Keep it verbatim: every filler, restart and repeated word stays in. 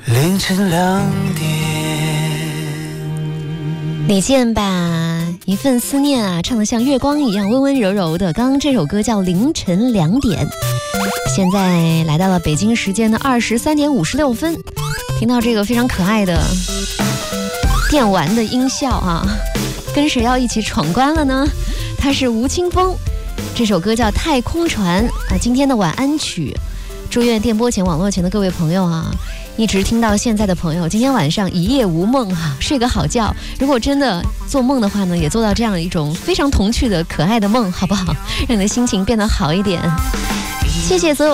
凌晨两点。 李健把一份思念啊唱得像月光一样温温柔柔的。刚刚这首歌叫凌晨两点，现在来到了北京时间的二十三点五十六分。听到这个非常可爱的电玩的音效啊，跟谁要一起闯关了呢？他是吴青峰，这首歌叫《太空船》啊。今天的晚安曲，祝愿电波前、网络前的各位朋友啊，一直听到现在的朋友，今天晚上一夜无梦啊，睡个好觉。如果真的做梦的话呢，也做到这样的一种非常童趣的可爱的梦，好不好？让你的心情变得好一点。谢谢所有